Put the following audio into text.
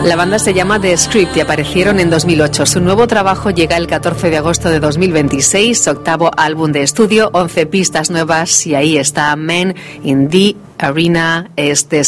La banda se llama The Script y aparecieron en 2008. Su nuevo trabajo llega el 14 de agosto de 2026, octavo álbum de estudio, 11 pistas nuevas y ahí está Men in the Arena. Este